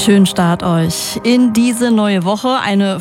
Schönen Start euch in diese neue Woche, eine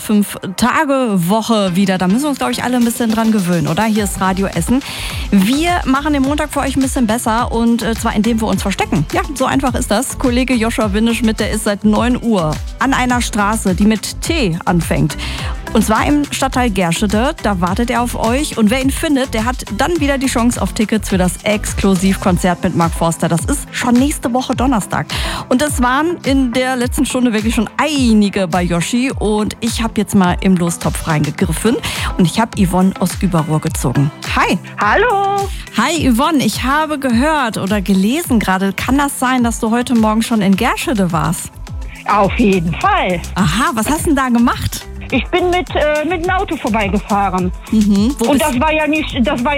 5-Tage-Woche wieder. Da müssen wir uns, glaube ich, alle ein bisschen dran gewöhnen, oder? Hier ist Radio Essen. Wir machen den Montag für euch ein bisschen besser und zwar indem wir uns verstecken. Ja, so einfach ist das. Kollege Joshua Windischmidt, der ist seit 9 Uhr an einer Straße, die mit T anfängt. Und zwar im Stadtteil Gerschede, da wartet er auf euch. Und wer ihn findet, der hat dann wieder die Chance auf Tickets für das Exklusivkonzert mit Mark Forster. Das ist schon nächste Woche Donnerstag. Und das waren in der letzten Stunde wirklich schon einige bei Yoshi. Und ich habe jetzt mal im Lostopf reingegriffen und ich habe Yvonne aus Überruhr gezogen. Hi. Hallo. Hi Yvonne, ich habe gehört oder gelesen gerade, kann das sein, dass du heute Morgen schon in Gerschede warst? Auf jeden Fall. Aha, was hast du denn da gemacht? Ich bin mit dem Auto vorbeigefahren. Und das war ja nicht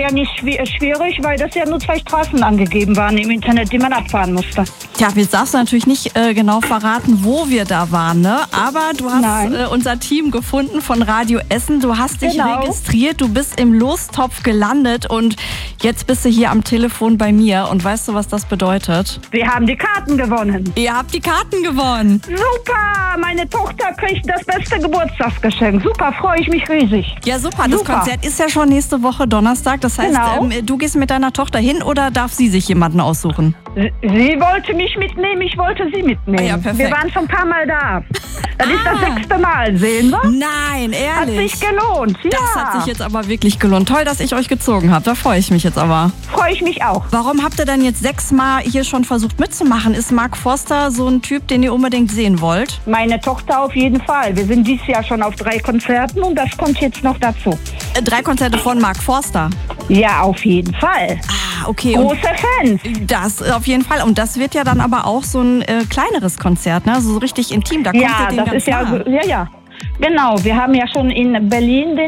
schwierig, weil das ja nur 2 Straßen angegeben waren im Internet, die man abfahren musste. Tja, jetzt darfst du natürlich nicht genau verraten, wo wir da waren, ne? Aber du hast unser Team gefunden von Radio Essen. Du hast dich registriert, du bist im Lostopf gelandet und jetzt bist du hier am Telefon bei mir. Und weißt du, was das bedeutet? Wir haben die Karten gewonnen. Ihr habt die Karten gewonnen. Super, meine Tochter kriegt das beste Geburtstagsgeschenk. Super, freue ich mich riesig. Ja, super. Das Konzert ist ja schon nächste Woche Donnerstag. Das heißt, du gehst mit deiner Tochter hin oder darf sie sich jemanden aussuchen? Sie wollte mich mitnehmen, ich wollte sie mitnehmen. Ah ja, perfekt. Wir waren schon ein paar Mal da. Das ist das 6. Mal, sehen wir? Nein, ehrlich. Hat sich gelohnt, ja. Das hat sich jetzt aber wirklich gelohnt. Toll, dass ich euch gezogen habe. Da freue ich mich jetzt aber. Freue ich mich auch. Warum habt ihr denn jetzt 6 Mal hier schon versucht mitzumachen? Ist Mark Forster so ein Typ, den ihr unbedingt sehen wollt? Meine Tochter auf jeden Fall. Wir sind dieses Jahr schon auf 3 Konzerten und das kommt jetzt noch dazu. 3 Konzerte von Mark Forster? Ja, auf jeden Fall. Ah, okay. Große Fans. Das auf jeden Fall. Und das wird ja dann aber auch so ein kleineres Konzert, ne? Also so richtig intim. Da kommt ihr den das ganz ist nah. ja. Genau, wir haben ja schon in Berlin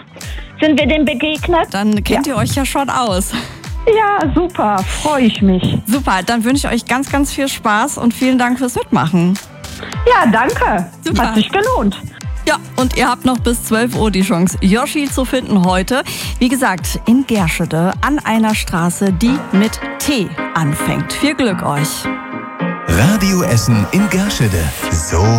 sind wir dem begegnet. Dann kennt ihr euch ja schon aus. Ja, super, freue ich mich. Super, dann wünsche ich euch ganz, ganz viel Spaß und vielen Dank fürs Mitmachen. Ja, danke. Super. Hat sich gelohnt. Ja, und ihr habt noch bis 12 Uhr die Chance, Yoshi zu finden heute. Wie gesagt, in Gerschede an einer Straße, die mit T anfängt. Viel Glück euch. Radio Essen in Gerschede. So